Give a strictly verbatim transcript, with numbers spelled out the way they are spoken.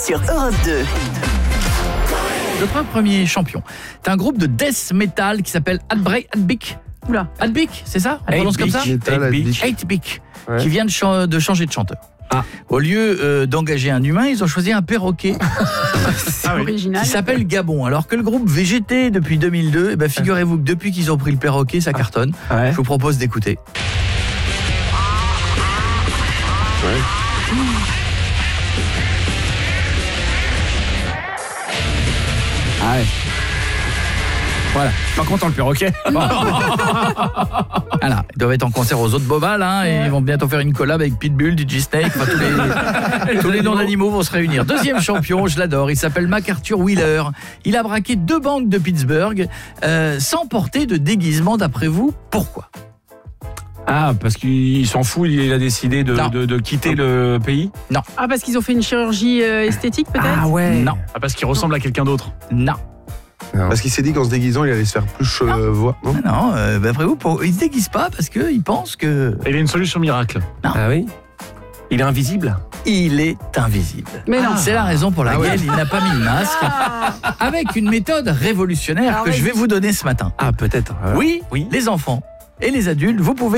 sur Europe deux. Notre premier champion, c'est un groupe de death metal qui s'appelle Heartbreak Heartbeat. Oula, Heartbeat, c'est ça? On prononce comme ça? Heartbeat, ouais. Qui vient de, ch- de changer de chanteur. Ah. Au lieu euh, d'engager un humain, ils ont choisi un perroquet. C'est ah oui. original. Qui s'appelle Gabon. Alors que le groupe V G T depuis deux mille deux, eh ben, figurez-vous que depuis qu'ils ont pris le perroquet, ça cartonne. Ouais. Je vous propose d'écouter. Ouais. Ah ouais. Voilà, je suis pas content le perroquet. Bon. Voilà, ils doivent être en concert aux autres Bobal, hein, et ils vont bientôt faire une collab avec Pitbull, D J Snake, enfin, tous les, tous les noms d'animaux vont se réunir. Deuxième champion, je l'adore, il s'appelle MacArthur Wheeler. Il a braqué deux banques de Pittsburgh euh, sans porter de déguisement, d'après vous, pourquoi? Ah, parce qu'il s'en fout, il a décidé de, de, de quitter le pays? Non. Ah, parce qu'ils ont fait une chirurgie euh, esthétique, peut-être? Ah ouais. Non. Ah, parce qu'il ressemble à quelqu'un d'autre? Non. Non. Parce qu'il s'est dit qu'en se déguisant, il allait se faire plus cheveux. Non, ah non euh, bah après vous, pour... il ne se déguise pas parce qu'il pense que... Il a une solution miracle. Non. Ah oui? Il est invisible? Il est invisible. Mais non. C'est la raison pour laquelle ah ouais. il n'a pas mis le masque. Ah. Avec une méthode révolutionnaire ah, que je vais vous donner ce matin. Ah, peut-être. Oui, oui, les enfants et les adultes, vous pouvez